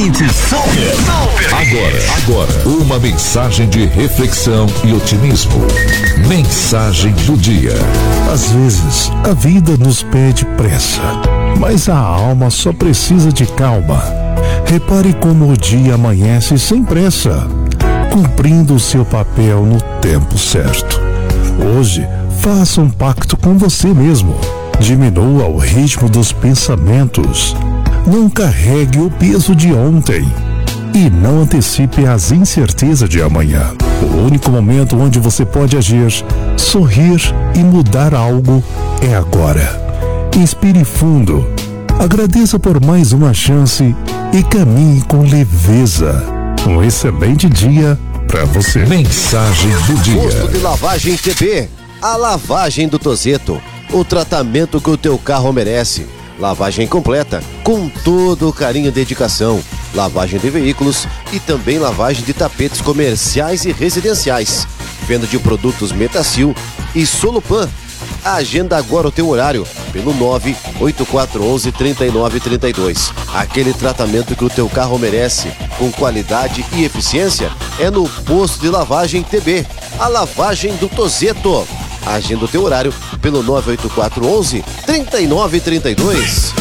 Agora, uma mensagem de reflexão e otimismo. Mensagem do dia. Às vezes, a vida nos pede pressa, mas a alma só precisa de calma. Repare como o dia amanhece sem pressa, cumprindo o seu papel no tempo certo. Hoje, faça um pacto com você mesmo. Diminua o ritmo dos pensamentos. Não carregue o peso de ontem. E não antecipe as incertezas de amanhã. O único momento onde você pode agir, sorrir e mudar algo é agora. Inspire fundo. Agradeça por mais uma chance e caminhe com leveza. Um excelente dia para você. Mensagem do dia. Posto de Lavagem TB. A lavagem do Tozeto. O tratamento que o teu carro merece. Lavagem completa, com todo o carinho e dedicação. Lavagem de veículos e também lavagem de tapetes comerciais e residenciais. Venda de produtos Metacil e Solupan. Agenda agora o teu horário pelo 98411-3932. Aquele tratamento que o teu carro merece, com qualidade e eficiência, é no Posto de Lavagem TB. A lavagem do Tozeto. Agenda o teu horário pelo 98411-3932.